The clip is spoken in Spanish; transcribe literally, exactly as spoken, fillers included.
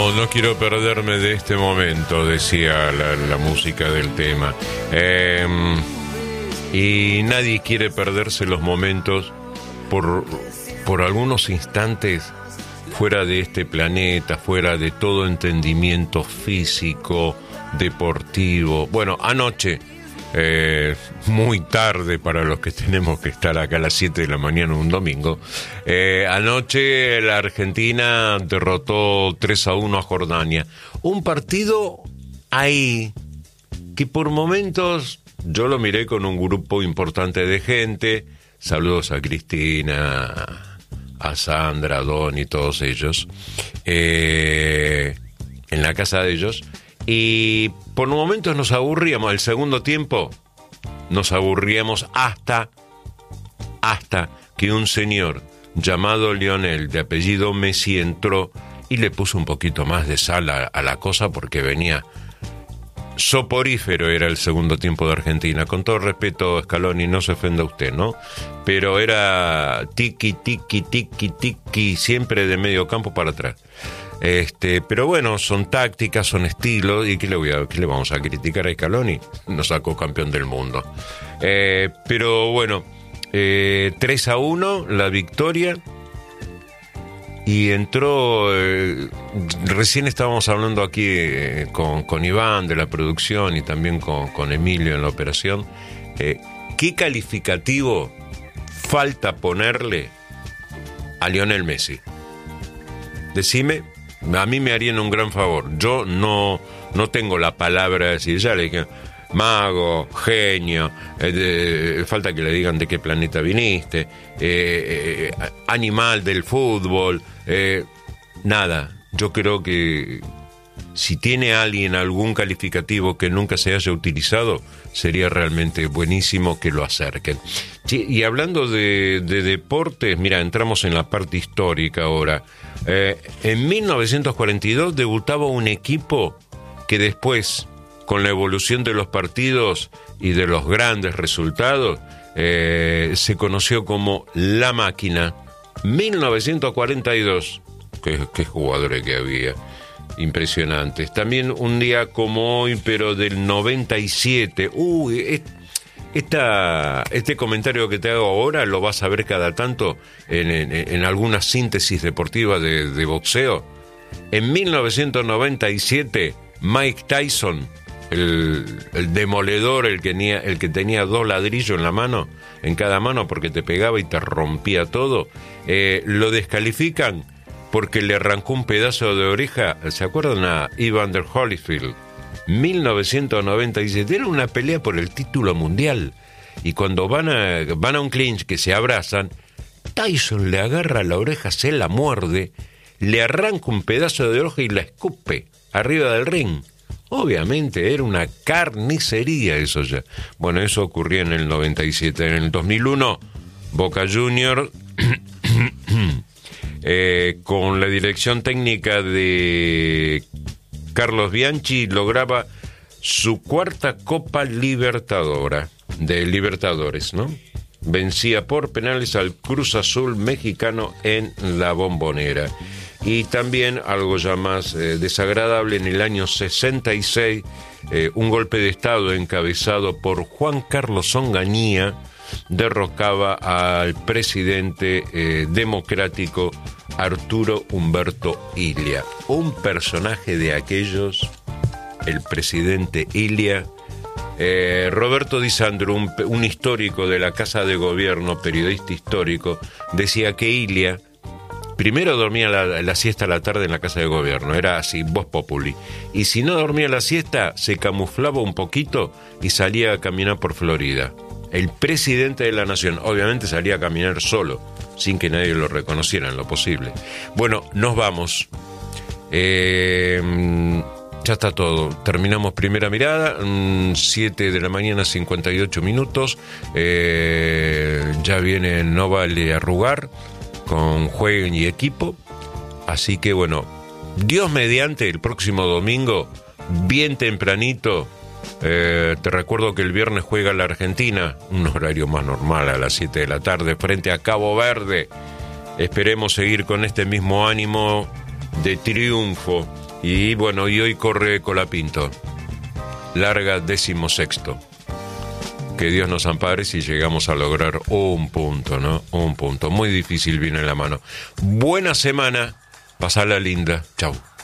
No, no quiero perderme de este momento, decía la, la música del tema. Eh, y nadie quiere perderse los momentos por, por algunos instantes fuera de este planeta, fuera de todo entendimiento físico, deportivo. Bueno, anoche, eh, muy tarde para los que tenemos que estar acá a las siete de la mañana un domingo, eh, anoche la Argentina derrotó tres a uno a Jordania. Un partido ahí que por momentos yo lo miré con un grupo importante de gente. Saludos a Cristina, a Sandra, a Don y todos ellos, eh, en la casa de ellos. Y por momentos nos aburríamos. El segundo tiempo nos aburríamos hasta, hasta que un señor llamado Lionel, de apellido Messi, entró y le puso un poquito más de sal a, a la cosa, porque venía soporífero. Era el segundo tiempo de Argentina. Con todo respeto, Scaloni, no se ofenda usted, ¿no? Pero era tiki, tiki, tiki, tiki, siempre de medio campo para atrás. Este, pero bueno, son tácticas, son estilos, y ¿qué le, voy a, qué le vamos a criticar a Scaloni? Nos sacó campeón del mundo. Eh, pero bueno, eh, tres a uno la victoria, y entró, eh, recién estábamos hablando aquí eh, con, con Iván de la producción y también con, con Emilio en la operación. Eh, ¿Qué calificativo falta ponerle a Lionel Messi? Decime. A mí me harían un gran favor. Yo no, no tengo la palabra de decir, ya le dije, mago, genio, eh, de, falta que le digan de qué planeta viniste, eh, eh, animal del fútbol, eh, nada. Yo creo que si tiene alguien algún calificativo que nunca se haya utilizado, sería realmente buenísimo que lo acerquen. Sí, y hablando de, de deportes, mira, entramos en la parte histórica ahora. Eh, en mil novecientos cuarenta y dos debutaba un equipo que después, con la evolución de los partidos y de los grandes resultados, eh, se conoció como La Máquina. mil novecientos cuarenta y dos, qué, qué jugadores que había, impresionantes. También un día como hoy, pero del noventa y siete, uy, es, Esta, este comentario que te hago ahora lo vas a ver cada tanto en, en, en alguna síntesis deportiva de, de boxeo. En mil novecientos noventa y siete, Mike Tyson, el, el demoledor, el que, tenía, el que tenía dos ladrillos en la mano, en cada mano, porque te pegaba y te rompía todo, eh, lo descalifican porque le arrancó un pedazo de oreja. ¿Se acuerdan a Evander Holyfield? mil novecientos noventa y siete, era una pelea por el título mundial, y cuando van a, van a un clinch, que se abrazan, Tyson le agarra la oreja, se la muerde, le arranca un pedazo de oreja y la escupe arriba del ring. Obviamente era una carnicería eso ya. Bueno, eso ocurría en el noventa y siete. En el dos mil uno, Boca Juniors eh, con la dirección técnica de Carlos Bianchi, lograba su cuarta Copa Libertadora, de Libertadores, ¿no? Vencía por penales al Cruz Azul mexicano en la Bombonera. Y también, algo ya más eh, desagradable, en el año sesenta y seis, eh, un golpe de Estado encabezado por Juan Carlos Onganía derrocaba al presidente eh, democrático Arturo Humberto Illia. Un personaje de aquellos, el presidente Illia. Eh, Roberto Di Sandro, un, un histórico de la Casa de Gobierno, periodista histórico, decía que Illia primero dormía la, la siesta a la tarde en la Casa de Gobierno, era así, voz populi, y si no dormía la siesta, se camuflaba un poquito y salía a caminar por Florida. El presidente de la nación, obviamente, salía a caminar solo, sin que nadie lo reconociera en lo posible. Bueno, nos vamos. Eh, ya está todo. Terminamos primera mirada, siete de la mañana, cincuenta y ocho minutos. Eh, ya viene No Vale Arrugar, con Jueguen y Equipo. Así que bueno, Dios mediante, el próximo domingo, bien tempranito. Eh, te recuerdo que el viernes juega la Argentina, un horario más normal, a las siete de la tarde, frente a Cabo Verde. Esperemos seguir con este mismo ánimo de triunfo Y bueno, y hoy corre Colapinto. Larga décimo sexto. Que Dios nos ampare si llegamos a lograr un punto, ¿no? Un punto. Muy difícil viene en la mano. Buena semana. Pasala linda. Chau.